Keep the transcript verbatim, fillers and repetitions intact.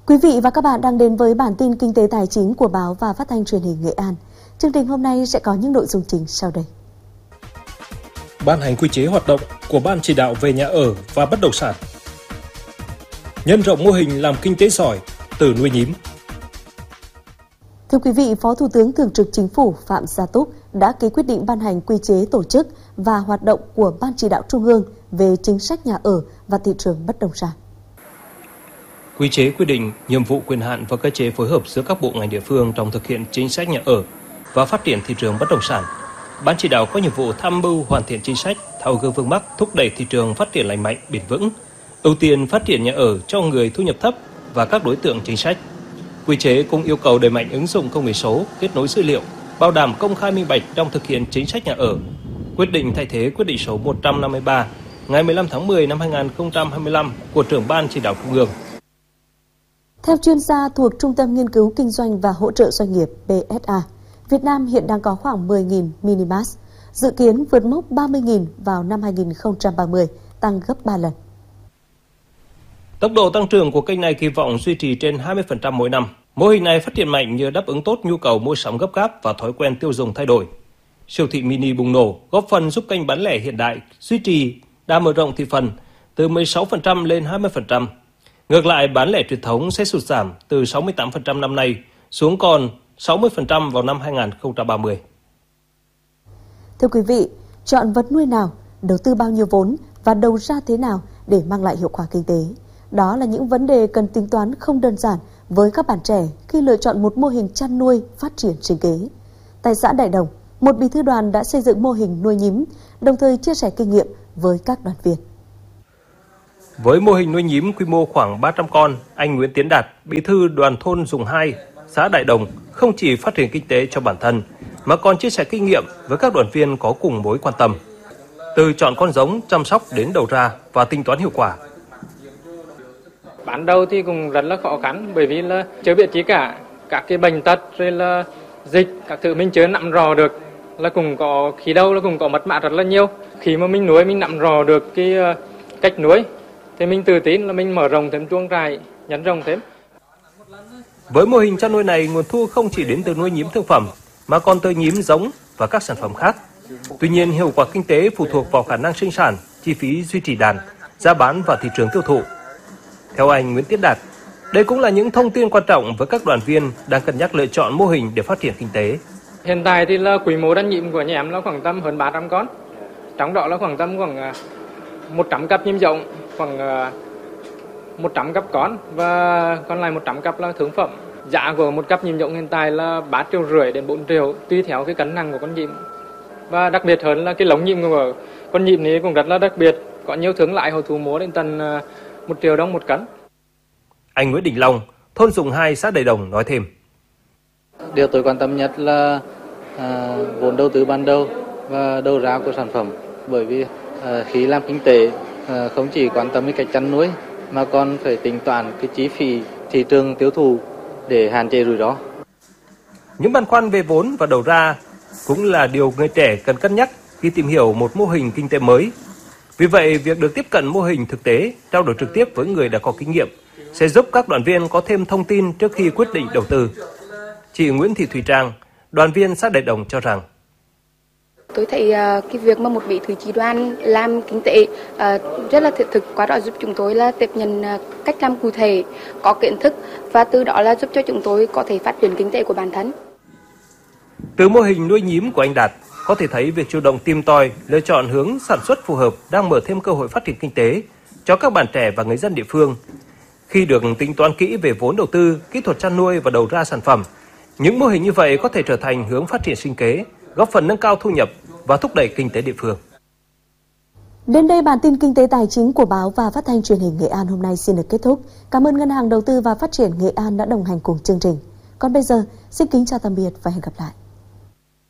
Quý vị và các bạn đang đến với bản tin kinh tế tài chính của báo và phát thanh truyền hình Nghệ An. Chương trình hôm nay sẽ có những nội dung chính sau đây. Ban hành quy chế hoạt động của Ban chỉ đạo về nhà ở và bất động sản. Nhân rộng mô hình làm kinh tế giỏi từ nuôi nhím. Thưa quý vị, Phó Thủ tướng Thường trực Chính phủ Phạm Gia Túc đã ký quyết định ban hành quy chế tổ chức và hoạt động của Ban chỉ đạo Trung ương về chính sách nhà ở và thị trường bất động sản. Quy chế quy định nhiệm vụ, quyền hạn và cơ chế phối hợp giữa các bộ ngành địa phương trong thực hiện chính sách nhà ở và phát triển thị trường bất động sản. Ban chỉ đạo có nhiệm vụ tham mưu hoàn thiện chính sách, tháo gỡ vướng mắc, thúc đẩy thị trường phát triển lành mạnh, bền vững, ưu tiên phát triển nhà ở cho người thu nhập thấp và các đối tượng chính sách. Quy chế cũng yêu cầu đẩy mạnh ứng dụng công nghệ số, kết nối dữ liệu, bảo đảm công khai minh bạch trong thực hiện chính sách nhà ở. Quyết định thay thế quyết định số một trăm năm mươi ba ngày mười lăm tháng mười năm hai nghìn không trăm hai mươi lăm của trưởng Ban chỉ đạo Trung ương. Theo chuyên gia thuộc Trung tâm Nghiên cứu Kinh doanh và Hỗ trợ Doanh nghiệp pê ét a, Việt Nam hiện đang có khoảng mười nghìn mini-mart, dự kiến vượt mốc ba mươi nghìn vào năm hai nghìn không trăm ba mươi, tăng gấp ba lần. Tốc độ tăng trưởng của kênh này kỳ vọng duy trì trên hai mươi phần trăm mỗi năm. Mô hình này phát triển mạnh nhờ đáp ứng tốt nhu cầu mua sắm gấp gáp và thói quen tiêu dùng thay đổi. Siêu thị mini bùng nổ góp phần giúp kênh bán lẻ hiện đại duy trì đà mở rộng thị phần từ mười sáu phần trăm lên hai mươi phần trăm. Ngược lại, bán lẻ truyền thống sẽ sụt giảm từ sáu mươi tám phần trăm năm nay xuống còn sáu mươi phần trăm vào năm hai nghìn không trăm ba mươi. Thưa quý vị, chọn vật nuôi nào, đầu tư bao nhiêu vốn và đầu ra thế nào để mang lại hiệu quả kinh tế? Đó là những vấn đề cần tính toán không đơn giản với các bạn trẻ khi lựa chọn một mô hình chăn nuôi phát triển sinh kế. Tại xã Đại Đồng, một bí thư đoàn đã xây dựng mô hình nuôi nhím, đồng thời chia sẻ kinh nghiệm với các đoàn viên. Với mô hình nuôi nhím quy mô khoảng ba trăm con, anh Nguyễn Tiến Đạt, bí thư đoàn thôn Dùng hai, xã Đại Đồng không chỉ phát triển kinh tế cho bản thân mà còn chia sẻ kinh nghiệm với các đoàn viên có cùng mối quan tâm. Từ chọn con giống, chăm sóc đến đầu ra và tính toán hiệu quả. Ban đầu thì cũng rất là khó khăn bởi vì là chưa biết gì cả, các cái bệnh tật rồi là dịch, các thứ mình chưa nắm rõ được, là cũng có khi đâu là cũng có mất mát rất là nhiều. Khi mà mình nuôi mình nắm rõ được cái cách nuôi thì mình tự tin là mình mở rộng thêm chuồng trại, nhân rộng thêm. Với mô hình chăn nuôi này, nguồn thu không chỉ đến từ nuôi nhím thương phẩm mà còn từ nhím giống và các sản phẩm khác. Tuy nhiên, hiệu quả kinh tế phụ thuộc vào khả năng sinh sản, chi phí duy trì đàn, giá bán và thị trường tiêu thụ. Theo anh Nguyễn Tiến Đạt, đây cũng là những thông tin quan trọng với các đoàn viên đang cân nhắc lựa chọn mô hình để phát triển kinh tế. Hiện tại thì là quy mô đàn nhím của nhà em là khoảng tầm hơn ba trăm con. Trong đó là khoảng tầm khoảng một trăm cặp nhím giống, khoảng một trăm cặp con và còn lại một trăm cặp là thương phẩm. Giá của một cặp nhím giống hiện tại là ba triệu rưỡi đến bốn triệu tùy theo cái cân nặng của con nhím. Và đặc biệt hơn là cái lồng nhím của con nhím này cũng rất là đặc biệt, có nhiều thương lái họ thu mua đến tận một triệu đồng một cân. Anh Nguyễn Đình Long, thôn Dùng hai, xã Đại Đồng nói thêm. Điều tôi quan tâm nhất là à, vốn đầu tư ban đầu và đầu ra của sản phẩm. Bởi vì à, khi làm kinh tế à, không chỉ quan tâm đến cách chăn nuôi mà còn phải tính toán cái chi phí thị trường tiêu thụ để hạn chế rủi ro. Những băn khoăn về vốn và đầu ra cũng là điều người trẻ cần cân nhắc khi tìm hiểu một mô hình kinh tế mới. Vì vậy, việc được tiếp cận mô hình thực tế, trao đổi trực tiếp với người đã có kinh nghiệm sẽ giúp các đoàn viên có thêm thông tin trước khi quyết định đầu tư. Chị Nguyễn Thị Thùy Trang, đoàn viên xã Đại Đồng cho rằng tôi thấy uh, cái việc mà một bí thư chi đoàn làm kinh tế uh, rất là thiết thực, qua đó giúp chúng tôi là tiếp nhận uh, cách làm cụ thể, có kiến thức và từ đó là giúp cho chúng tôi có thể phát triển kinh tế của bản thân. Từ mô hình nuôi nhím của anh Đạt, có thể thấy việc chủ động tìm tòi, lựa chọn hướng sản xuất phù hợp đang mở thêm cơ hội phát triển kinh tế cho các bạn trẻ và người dân địa phương. Khi được tính toán kỹ về vốn đầu tư, kỹ thuật chăn nuôi và đầu ra sản phẩm, những mô hình như vậy có thể trở thành hướng phát triển sinh kế, góp phần nâng cao thu nhập và thúc đẩy kinh tế địa phương. Đến đây bản tin kinh tế tài chính của báo và phát thanh truyền hình Nghệ An hôm nay xin được kết thúc. Cảm ơn Ngân hàng Đầu tư và Phát triển Nghệ An đã đồng hành cùng chương trình. Còn bây giờ, xin kính chào tạm biệt và hẹn gặp lại.